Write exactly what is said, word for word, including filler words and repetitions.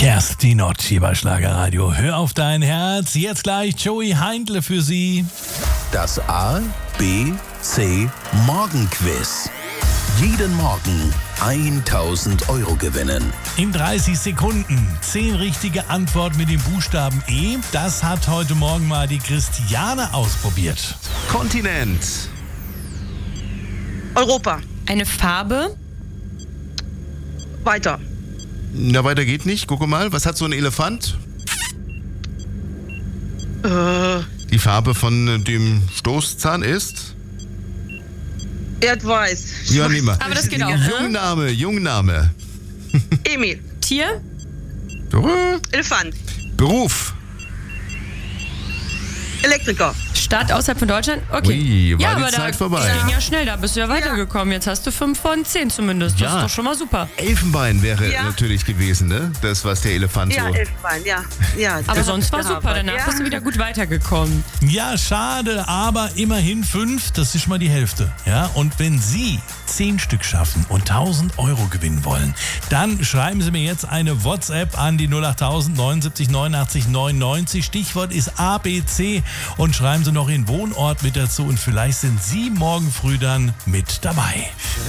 Kerstinot hier bei Schlagerradio. Hör auf dein Herz. Jetzt gleich Joey Heindle für Sie. Das A, B, C Morgenquiz. Jeden Morgen tausend Euro gewinnen. In dreißig Sekunden zehn richtige Antworten mit dem Buchstaben E. Das hat heute Morgen mal die Christiane ausprobiert. Kontinent. Europa. Eine Farbe. Weiter. Na, weiter geht nicht. Guck mal, was hat so ein Elefant? Äh, Die Farbe von dem Stoßzahn ist? Erdweiß. Ja, nimm mal. Aber das geht auch, ne? Jungname, Jungname. Emil. Tier. Elefant. Beruf. Elektriker. Stadt außerhalb von Deutschland. Okay. Ui, war ja, die aber Zeit da vorbei. ging ja schnell, da bist du ja weitergekommen. Jetzt hast du fünf von zehn zumindest. Das Ja. ist doch schon mal super. Elfenbein wäre Ja. natürlich gewesen, ne? Das, was der Elefant Ja, so... Elfenbein, ja. ja Aber das sonst war hab ich super. gearbeitet. Danach ja. bist du wieder gut weitergekommen. Ja, schade, aber immerhin fünf, das ist schon mal die Hälfte. Ja, und wenn Sie zehn Stück schaffen und tausend Euro gewinnen wollen, dann schreiben Sie mir jetzt eine WhatsApp an die null achttausend neunundsiebzig neunundachtzig neunundneunzig. Stichwort ist A B C und schreiben Sie noch Ihren Wohnort mit dazu und vielleicht sind Sie morgen früh dann mit dabei.